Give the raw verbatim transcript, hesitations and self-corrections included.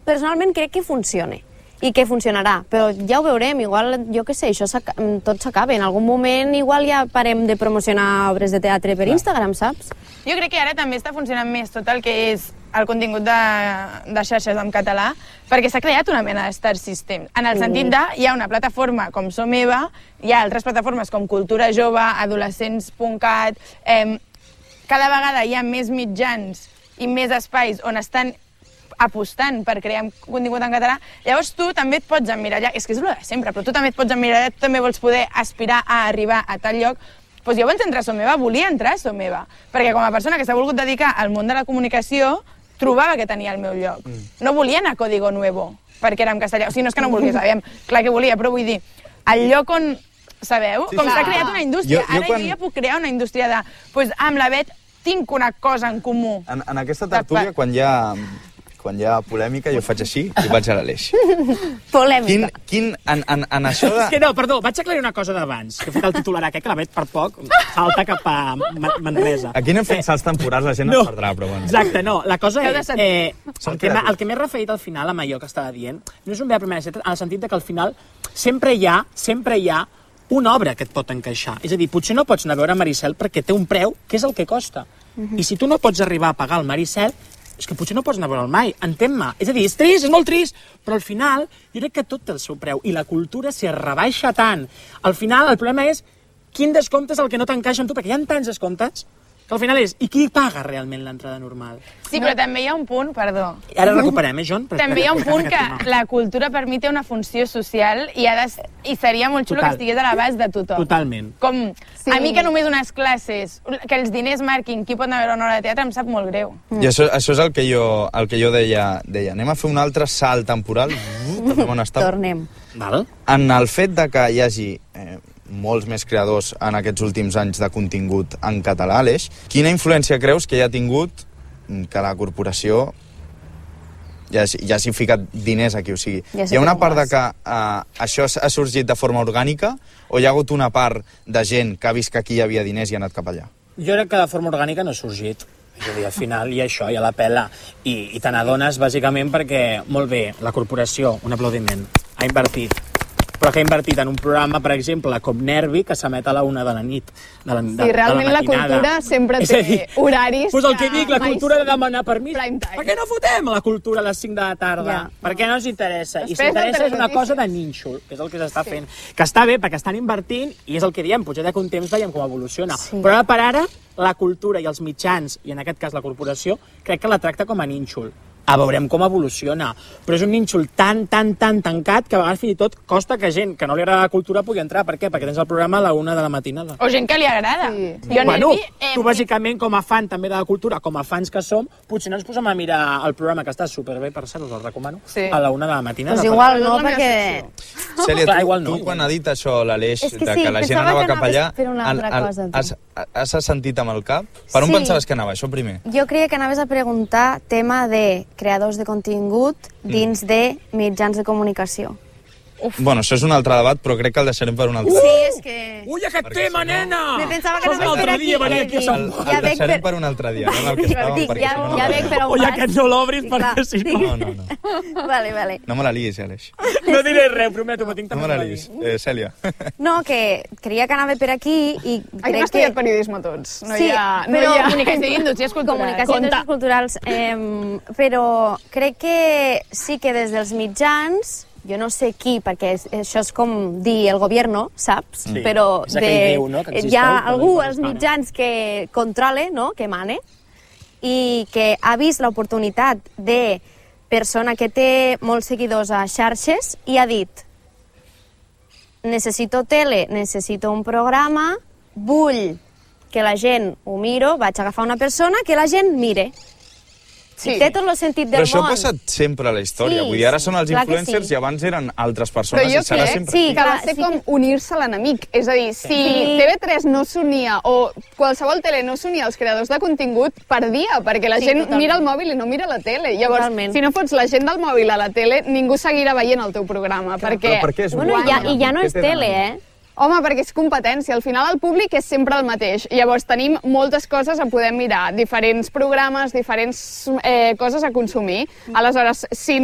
personalment crec que funciona i que funcionarà, però ja ho veurem, igual, jo què sé, això tot s'acaba, en algun moment igual ja parem de promocionar obres de teatre per Instagram, saps? Jo crec que ara també està funcionant més tot el que és el contingut de, de xarxes en català, perquè s'ha creat una mena de Star System, en el sentit de, hi ha una plataforma com Som Eva, hi ha altres plataformes com Cultura Jove, adolescents punt cat, eh, cada vegada hi ha més mitjans i més espais on estan apostant per crear contingut en català, llavors tu també et pots emmirallar, és que és el de sempre, però tu també et pots emmirallar, tu també vols poder aspirar a arribar a tal lloc. Doncs jo abans d'entrar a Som Eva, volia entrar a Som Eva, perquè com a persona que s'ha volgut dedicar al món de la comunicació, trobava que tenia el meu lloc. No volia anar a Código Nuevo, perquè era en castellà, o sigui, no és que no volgués, sabíem, clar que volia, però vull dir, el lloc on, sabeu, com s'ha creat una indústria, ara jo ja puc crear una indústria de, doncs amb la Bet tinc una cosa en comú. En aquesta tertúlia, quan hi ha... quan hi ha polèmica, jo faig així i vaig a l'Aleix. Polèmica. Quin, quin, en, en, en això de... És que no, perdó, vaig aclarir una cosa d'abans, que he fet el titular aquest, que la Bet per poc salta cap a Manresa. Aquí anem fent salts temporals, la gent no es perdrà, però bueno. Exacte, no, la cosa és... Eh, el, que el que m'he referit al final, amb allò que estava dient, no és un bé a primera cita, en el sentit que al final sempre hi ha, sempre hi ha una obra que et pot encaixar. És a dir, potser no pots anar a veure Maricel perquè té un preu que és el que costa. Uh-huh. I si tu no pots arribar a pagar el Maricel, és que potser no pots anar a veure'l mai, entén-me. És a dir, és trist, és molt trist, però al final jo crec que tot té el seu preu i la cultura s'hi rebaixa tant. Al final el problema és quin descompte és el que no t'encaixa amb tu, perquè hi ha tants descomptes que al final és, i qui paga realment l'entrada normal? Sí, però també hi ha un punt, perdó. I ara recuperem, eh, John? També hi ha un punt que la cultura per mi té una funció social i, ha de, i seria molt xulo que estigués a l'abast de tothom. Totalment. Com, a mi que només unes classes, que els diners marquin qui pot anar a veure una hora de teatre, em sap molt greu. I això, això és el que jo, el que jo deia, deia. Anem a fer un altre salt temporal. Uh, Tornem. Val? En el fet de que hi hagi... Eh, molts més creadors en aquests últims anys de contingut en català, Aleix. Quina influència creus que hi ha tingut que la corporació ja, ja s'hi ficat diners aquí? O sigui, ja hi ha una part de que uh, això ha sorgit de forma orgànica o hi ha hagut una part de gent que ha vist que aquí hi havia diners i ha anat cap allà? Jo crec que de forma orgànica no ha sorgit. És a dir, al final hi ha això, hi ha la pela, i, i te n'adones bàsicament perquè, molt bé, la corporació, un aplaudiment, ha invertit, però que ha invertit en un programa, per exemple, com Nervi, que s'emet a la una de la nit, de la, de, sí, realment de la, la cultura sempre té dir, horaris pues el que dic, la cultura de demanar permís. Per què no fotem la cultura a les cinc de la tarda? Ja. Per què no ens interessa? I si interessa és una cosa de nínxol, que és el que s'està sí. fent. Que està bé, perquè estan invertint, i és el que diem, potser d'aquí un temps veiem com evoluciona. Sí. Però ara per ara, la cultura i els mitjans, i en aquest cas la corporació, crec que la tracta com a nínxol. A veurem com evoluciona. Però és un nínxol tan, tan, tan tancat que a vegades fins i tot costa que gent que no li agrada la cultura pugui entrar. Per què? Perquè tens el programa a la una de la matinada. O gent que li agrada. Sí. Jo bueno, Nervi, eh, tu bàsicament com a fan també de la cultura, com a fans que som, potser no ens posem a mirar el programa, que està superbé, per cert, us el recomano, sí. a la una de la matinada. Pues igual no, perquè... Cèlia, tu, Clar, no, tu quan ha dit això, l'Aleix, es que de sí, que la gent anava cap allà, cosa, has, has sentit amb el cap? Per on sí. pensaves que anava, això primer? Jo creia que anaves a preguntar tema de creadors de contingut dins mm. de mitjans de comunicació. Uf. Bueno, això és un altre debat, però crec que el deixarem per un altre. Sí, és que... Ui, aquest perquè tema, si no... nena! Me pensava que anaves per aquí. El, el, el deixarem per un altre dia, no el que estàvem, Dic, perquè ja, si no... Ja veig per on vas. Ui, aquest no l'obris, perquè si no... No, no, no. Vale, vale. No me la liguis, Aleix. No diré res, prometo, m'ho tinc també no me la liguis. Eh, Cèlia. No, que creia que anava per aquí i crec que... Hem estudiat periodisme tots. No sí, hi ha... No però... hi ha... Comunicació d'indústries culturals. Comunicació d'indústries culturals. Eh, però crec que sí que des dels mitjans... Jo no sé qui, perquè això és com dir el govern, saps? Sí. Però de... Déu, no? Hi ha algú als mitjans que controla, no? Que mane, i que ha vist l'oportunitat de persona que té molts seguidors a xarxes i ha dit necessito tele, necessito un programa, vull que la gent ho miro, vaig agafar una persona que la gent mire. Sí. I té tot el sentit del món. Però això ha passat sempre a la història. Sí, Vull dir, ara són els influencers sí. i abans eren altres persones. Però jo i serà crec sempre sí, que aquí. va ser com unir-se a l'enemic. És a dir, si sí. T V tres no s'unia o qualsevol tele no s'unia als creadors de contingut, perdia, perquè la sí, gent totalment. Mira el mòbil i no mira la tele. Llavors, totalment. Si no fots la gent del mòbil a la tele, ningú seguirà veient el teu programa. Clar, perquè... Però per què és bueno, i ja, i ja no és tele, eh? Home, perquè és competència. Al final el públic és sempre el mateix. Llavors tenim moltes coses a poder mirar, diferents programes, diferents eh, coses a consumir. Aleshores, si